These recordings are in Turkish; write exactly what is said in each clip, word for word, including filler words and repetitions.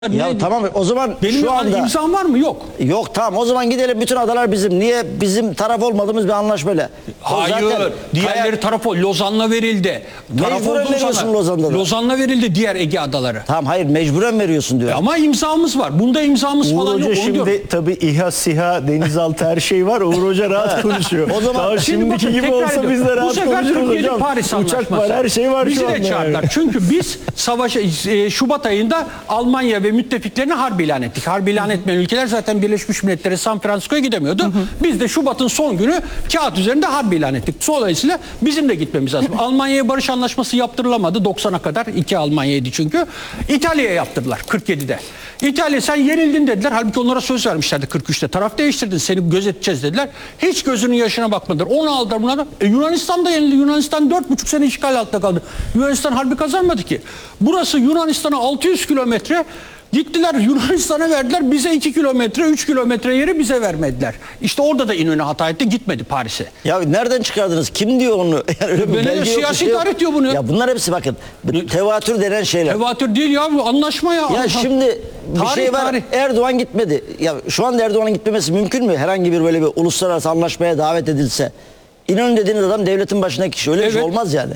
Ya ne? tamam o zaman Benim şu anda imzam var mı? Yok. yok, tamam o zaman gidelim, bütün adalar bizim. Niye bizim taraf olmadığımız bir anlaşmayla? Hayır. Diğerleri hayal... taraf Lozan'la verildi. Taraf Mecburen olduğu veriyorsun zaman- Lozan'da da. Lozan'la verildi diğer Ege adaları. Tamam, hayır, mecburen veriyorsun diyor. E ama imzamız var. Bunda imzamız Uğur falan Hoca yok. Onu diyorum. şimdi tabii İHA, SİHA, denizaltı her şey var. Uğur Hoca rahat konuşuyor. O zaman Daha Şimdi şimdiki bakın, gibi tekrar olsa ediyorum. biz de rahat Bu sefer konuşuruz Türkiye'de hocam. Paris Uçak Anlaşması. var, her şey var Bizi şu de anda. çağırdılar. Yani. Çünkü biz savaşa e, Şubat ayında Almanya ve müttefiklerine harp ilan ettik. Harp ilan etmeyen ülkeler zaten Birleşmiş Milletler'e, San Francisco'ya gidemiyordu. Hı hı. Biz de Şubat'ın son günü kağıt üzerinde harp ilan ettik. Dolayısıyla bizim de gitmemiz lazım. Almanya'ya barış anlaşması yaptırılamadı doksan'a kadar. İki Almanya'ydı çünkü. İtalya'ya yaptırdılar kırk yedide. İtalya sen yenildin dediler. Halbuki onlara söz vermişlerdi kırk üçte. Taraf değiştirdin, seni gözeteceğiz dediler. Hiç gözünün yaşına bakmadılar. Onu aldılar bunlara. E, Yunanistan da yenildi. Yunanistan dört buçuk sene işgal altında kaldı. Yunanistan harbi kazanmadı ki. Burası Yunanistan'a altı yüz kilometre. Gittiler Yunanistan'a verdiler, bize iki kilometre, üç kilometre yeri bize vermediler. İşte orada da İnönü hata etti, gitmedi Paris'e. Ya nereden çıkardınız? Kim diyor onu? Yani öyle bir Beni belge yok, bir siyasi şey yok. tarih diyor bunu. Ya bunlar hepsi bakın tevatür denen şeyler. Tevatür değil ya, bu anlaşma ya. Ya Allah. şimdi bir Tarih, şey var, tarih. Erdoğan gitmedi. Ya şu anda Erdoğan'ın gitmemesi mümkün mü? Herhangi bir böyle bir uluslararası anlaşmaya davet edilse. İnönü dediğiniz adam devletin başındaki kişi. Öyle bir şey Evet. olmaz yani.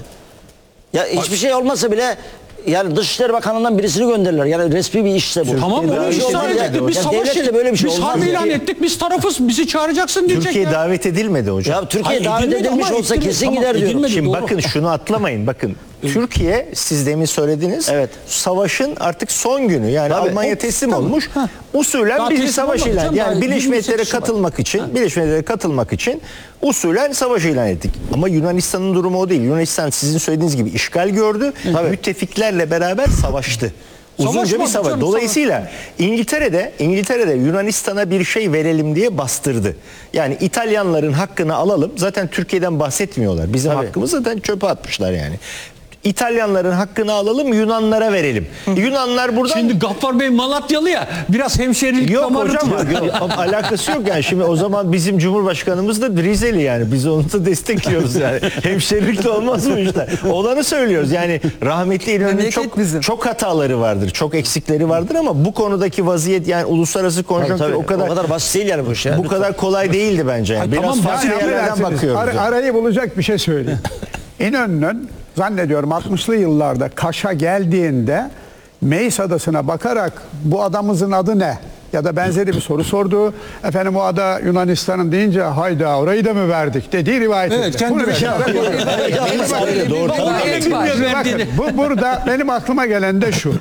Ya hiçbir şey olmasa bile yani Dışişleri Bakanlığı'ndan birisini gönderirler. Yani resmi bir işse bu. Tamam Böyle onu bir şey ısrar olmaz ya. edecektik. Biz Ya savaş devlette böyle bir şey biz olmaz harbi ya. ilan ettik. Biz tarafız. Bizi çağıracaksın diyecek Türkiye ya. davet edilmedi hocam. Ya Türkiye Hayır, davet edilmedi edilmiş ama olsa edilmedi. kesin Tamam, gider diyorum. edilmedi. Şimdi Doğru. bakın şunu atlamayın. Bakın Türkiye, siz demin söylediniz. Evet. Savaşın artık son günü. Yani Tabii. Almanya O- teslim tamam. olmuş. Ha. Usulen Daha bir teslim savaş olmadı ilan. canım, daha Yani Birleşmiş yirmi Milletler'e sekiz Şubat. katılmak için, Birleşmiş Milletler'e katılmak için usulen savaş ilan ettik. Ama Yunanistan'ın durumu o değil. Yunanistan sizin söylediğiniz gibi işgal gördü. Tabii. Müttefiklerle beraber savaştı. Uzunca bir Savaşmadı savaş. canım, Dolayısıyla İngiltere'de İngiltere'de Yunanistan'a bir şey verelim diye bastırdı. Yani İtalyanların hakkını alalım. Zaten Türkiye'den bahsetmiyorlar. Bizim Tabii. hakkımızı zaten çöpe atmışlar yani. İtalyanların hakkını alalım, Yunanlara verelim. Yunanlar buradan... Şimdi Gaffar Bey Malatyalı ya. Biraz hemşerilik Yok damarı hocam, tutuyor. yok, yok, alakası yok yani. Şimdi o zaman bizim Cumhurbaşkanımız da Rizeli yani. Biz onu da destekliyoruz yani. Hemşerilikle olmaz mı işte? Olanı söylüyoruz yani. Rahmetli İnönü'nün çok, çok hataları vardır, çok eksikleri vardır ama bu konudaki vaziyet yani uluslararası konjonktür Tabii, tabii. o kadar o kadar basit değil yani bu iş ya. bu kadar kolay değildi bence. Yani. Ay, Biraz tamam, farklı yani yerlerden Affedersiniz, bakıyoruz. ar- yani. arayı bulacak bir şey söyleyeyim. İnönü'nün zannediyorum altmışlı yıllarda Kaş'a geldiğinde Meis Adası'na bakarak bu adamımızın adı ne? Ya da benzeri bir soru sordu. Efendim o ada Yunanistan'ın deyince hayda orayı da mı verdik dediği rivayet edilir. Evet, kendi Bunu bir verdi. kenara koyalım. Şimdi bakın, bu burada benim aklıma gelen de şu.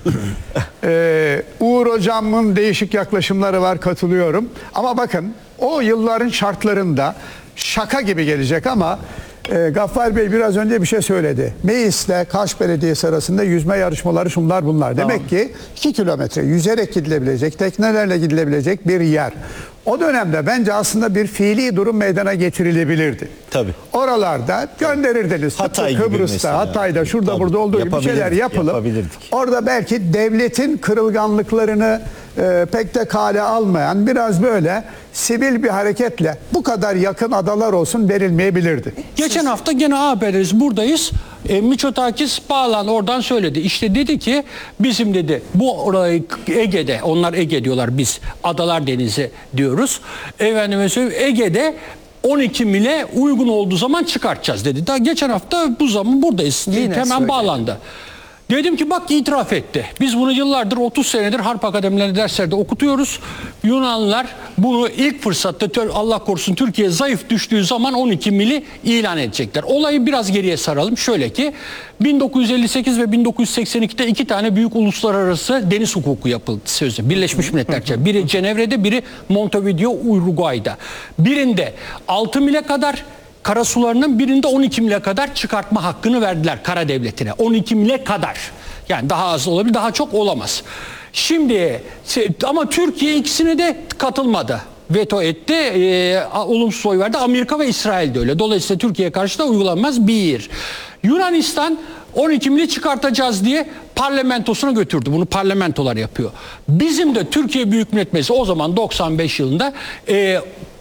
Ee, Uğur Hocam'ın değişik yaklaşımları var, katılıyorum. Ama bakın o yılların şartlarında şaka gibi gelecek ama e, Gaffar Bey biraz önce bir şey söyledi. Meis'le Kaş Belediyesi arasında yüzme yarışmaları şunlar bunlar. Demek ki iki kilometre yüzerek gidilebilecek, teknelerle gidilebilecek bir yer. O dönemde bence aslında bir fiili durum meydana getirilebilirdi. Tabii. Oralarda gönderirdiniz. Hatay Tıpkı gibi Kıbrıs'ta, mesela. Hatay'da, şurada Tabii. burada olduğu gibi şeyler Yapabilirdik, yapılıp yapabilirdik. orada belki devletin kırılganlıklarını e, pek de kale almayan biraz böyle sivil bir hareketle bu kadar yakın adalar olsun verilmeyebilirdi. Geçen hafta gene haberiz buradayız. E, Miçotakis bağlan oradan söyledi. İşte dedi ki bizim dedi bu orayı Ege'de, onlar Ege diyorlar, biz Adalar Denizi diyoruz. Efendime söyleyeyim, Ege'de on iki mile uygun olduğu zaman çıkartacağız dedi. Daha geçen hafta bu zaman buradayız. Yine Hemen söyledi. bağlandı. Dedim ki bak itiraf etti. Biz bunu yıllardır otuz senedir harp akademilerinde derslerde okutuyoruz. Yunanlılar bunu ilk fırsatta Allah korusun Türkiye zayıf düştüğü zaman on iki mili ilan edecekler. Olayı biraz geriye saralım. Şöyle ki bin dokuz yüz elli sekiz ve bin dokuz yüz seksen ikide iki tane büyük uluslararası deniz hukuku yapıldı sözü. Birleşmiş Milletler'ce. Biri Cenevre'de, biri Montevideo, Uruguay'da. Birinde altı mile kadar karasularının, birinde on iki mile kadar çıkartma hakkını verdiler kara devletine. on iki mile kadar. Yani daha az olabilir, daha çok olamaz. Şimdi ama Türkiye ikisine de katılmadı. Veto etti, e, olumsuz oy verdi. Amerika ve İsrail de öyle. Dolayısıyla Türkiye'ye karşı da uygulanmaz bir. Yunanistan on iki mili çıkartacağız diye parlamentosuna götürdü. Bunu parlamentolar yapıyor. Bizim de Türkiye Büyük Millet Meclisi o zaman doksan beş yılında e,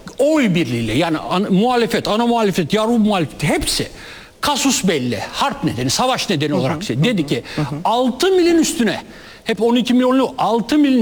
oy birliğiyle yani an, muhalefet, ana muhalefet, yarı muhalefet hepsi kasus belli. Harp nedeni, savaş nedeni olarak şey. Dedi ki altı milin üstüne hep on iki milyonlu altı milyon